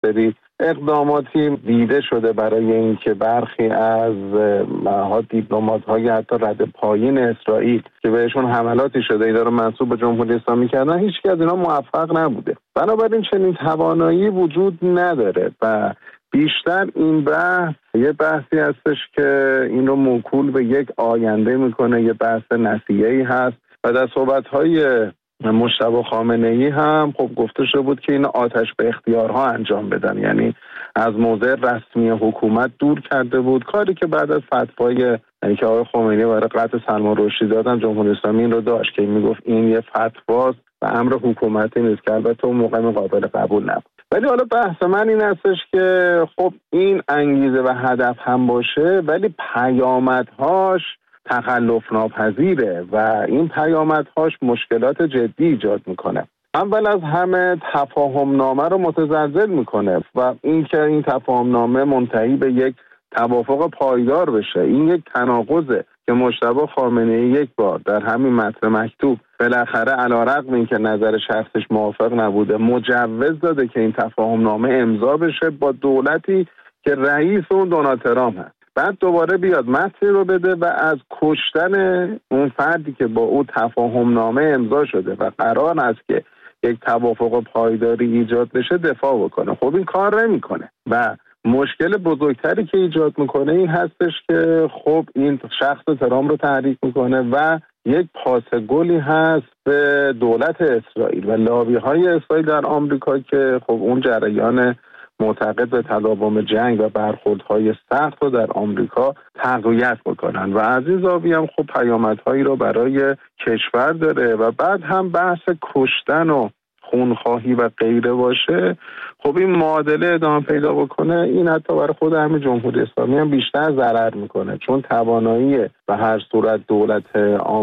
سری اقداماتی دیده شده برای اینکه برخی از دیپلمات‌های حتی رده پایین اسرائیل که بهشون حملاتی شده اینا رو منسوب به جمهوری اسلامی کردن، هیچ از اینا موفق نبوده. بنابراین چنین توانایی وجود نداره و بیشتر این بحث یه بحثی هستش که این رو موکول به یک آینده میکنه، یه بحث نسیه‌ای هست و در صحبت‌های مجتبی خامنه‌ای هم خب گفته شده بود که این آتش به اختیارها انجام بدن، یعنی از موضع رسمی حکومت دور کرده بود، کاری که بعد از فتوای که آقای خمینی برای قتل سلمان رشدی دادن جمهوری اسلامی این رو داشت که میگفت این یه فتواست و امر حکومتی نیست که البته اون موقع قابل قبول نبود. ولی حالا بحث من این هستش که خب این انگیزه و هدف هم باشه ولی پیامدهاش تخلف ناپذیره و این پیامدهاش مشکلات جدی ایجاد میکنه. اول از همه تفاهم نامه رو متزلزل میکنه و اینکه این تفاهم نامه منتهی به یک توافق پایدار بشه، این یک تناقضه که مجتبی خامنه‌ای یک بار در همین متن مکتوب بالاخره علیرغم اینکه نظر شخصش موافق نبوده مجوز داده که این تفاهم نامه امضا بشه با دولتی که رئیس اون دونالد ترامپ هست. بعد دوباره بیاد متنی رو بده و از کشتن اون فردی که با او تفاهم نامه امضا شده و قرار است که یک توافق پایداری ایجاد بشه دفاع بکنه. خب این کار نمیکنه و مشکل بزرگتری که ایجاد میکنه این هستش که خب این شخص ترامپ رو تحریک میکنه و یک پاسگلی هست به دولت اسرائیل و لابی‌های اسرائیل در آمریکا که خب اون جریان معتقد به تداوم جنگ و برخوردهای سخت رو در آمریکا تقویت بکنن و از این زاویه هم خب پیامدهایی رو برای کشور داره و بعد هم بحث کشتن و خونخواهی و غیره باشه. خب این معادله ادامه پیدا بکنه، این حتی برای خود همین جمهوری اسلامی هم بیشتر ضرر میکنه، چون توانایی به هر صورت دولت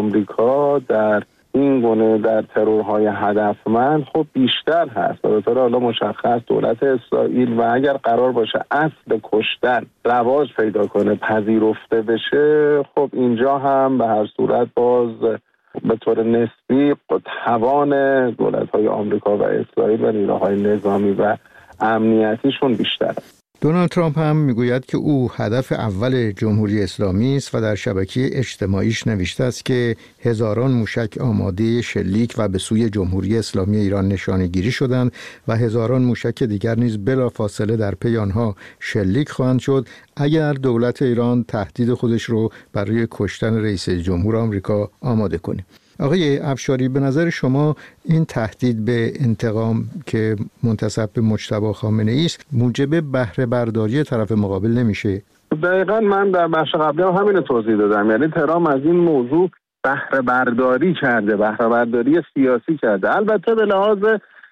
آمریکا در این گونه در ترورهای هدفمند خب بیشتر هست. به طور حالا مشخص دولت اسرائیل و اگر قرار باشه اصل کشتن رواج پیدا کنه، پذیرفته بشه، خب اینجا هم به هر صورت باز به طور نسبی توان دولت‌های آمریکا و اسرائیل و نیروهای نظامی و امنیتیشون بیشتره. دونالد ترامپ هم میگوید که او هدف اول جمهوری اسلامی است و در شبکه اجتماعیش نوشته است که هزاران موشک آماده شلیک و به سوی جمهوری اسلامی ایران نشانه‌گیری شدند و هزاران موشک دیگر نیز بلافاصله در پی آنها شلیک خواهند شد اگر دولت ایران تهدید خودش رو برای کشتن رئیس جمهور آمریکا آماده کنه. آقای افشاری، به نظر شما این تهدید به انتقام که منتسب به مجتبی خامنه‌ای است موجب بهره برداری طرف مقابل نمیشه؟ دقیقاً من در بخش قبلی هم همین توضیح دادم، یعنی ترامپ از این موضوع بهره برداری کرده، بهره برداری سیاسی کرده. البته به لحاظ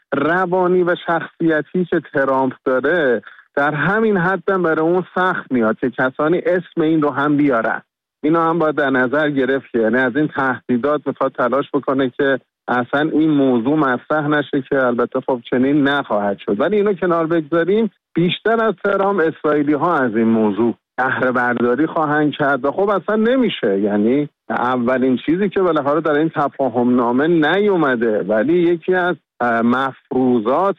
روانی و شخصیتی که ترامپ داره در همین حد برای اون سخت میاد که کسانی اسم این رو هم بیارن. اینا هم باید در نظر گرفت که یعنی از این تهدیدات میخواد تلاش بکنه که اصلا این موضوع مطرح نشه که البته خب چنین نخواهد شد. ولی اینو کنار بگذاریم، بیشتر از ترامپ اسرائیلی ها از این موضوع بهره برداری خواهند کرد و خب اصلا نمیشه. یعنی اولین چیزی که بالاخره در این تفاهم نامه نیومده ولی یکی از مفروضات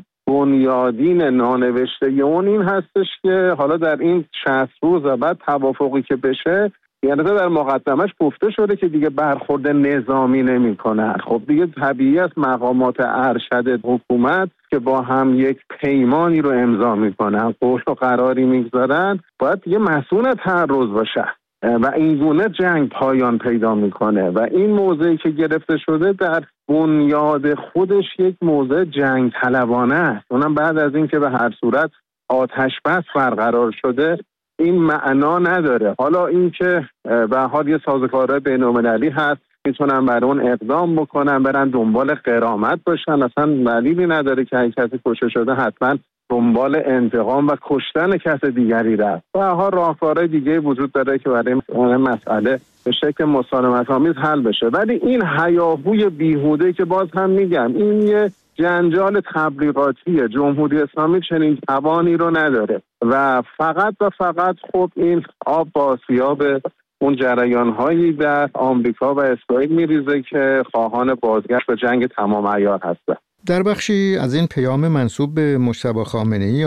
بنیادین نانوشته اون این هستش که حالا در این 60 روز بعد توافقی که بشه، یعنی در مقدمش گفته شده که دیگه برخورد نظامی نمی‌کنن. خب دیگه طبیعی است مقامات ارشد حکومت که با هم یک پیمانی رو امضا میکنن، قول و قراری میگذارن، باید دیگه مسئول تعرض باشه و این گونه جنگ پایان پیدا میکنه و این موضعی که گرفته شده در بنیاد خودش یک موضع جنگ طلبانه است. اونم بعد از این که به هر صورت آتش بس برقرار شده این معنا نداره. حالا این که به حال یه سازوکارهای بین‌المللی هست، میتونن برای اون اقدام بکنن، برن دنبال غرامت باشن، اصلا دلیلی نداره که هر کسی کشته شده حتما دنبال انتقام و کشتن کس دیگری رفت. و ها راهکارهای دیگه وجود داره که برای اون مسئله به شکل مسالمت‌آمیز حل بشه. ولی این هیاهوی بیهوده که باز هم میگم این یه جنجال تبلیغاتیه، جمهوری اسلامی چنین توانی رو نداره و فقط خب این آب با آسیاب اون جریان‌هایی در آمریکا و اسرائیل میریزه که خواهان بازگشت به جنگ تمام عیار هستن. در بخشی از این پیام منسوب به مجتبی خامنه‌ای